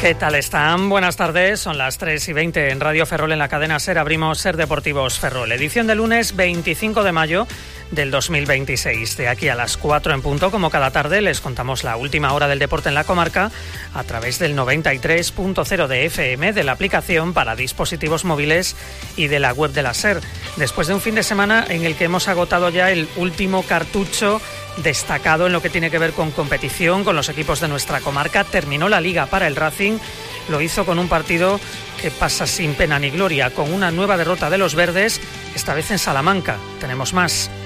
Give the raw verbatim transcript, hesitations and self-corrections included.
¿Qué tal están? Buenas tardes, son las tres y veinte en Radio Ferrol, en la cadena SER. Abrimos SER Deportivos Ferrol, edición de lunes veinticinco de mayo del dos mil veintiséis. De aquí a las cuatro en punto, como cada tarde, les contamos la última hora del deporte en la comarca a través del noventa y tres punto cero de F M, de la aplicación para dispositivos móviles y de la web de la SER. Después de un fin de semana en el que hemos agotado ya el último cartucho destacado en lo que tiene que ver con competición, con los equipos de nuestra comarca, terminó la Liga para el Racing. Lo hizo con un partido que pasa sin pena ni gloria, con una nueva derrota de los verdes, esta vez en Salamanca. Tenemos más.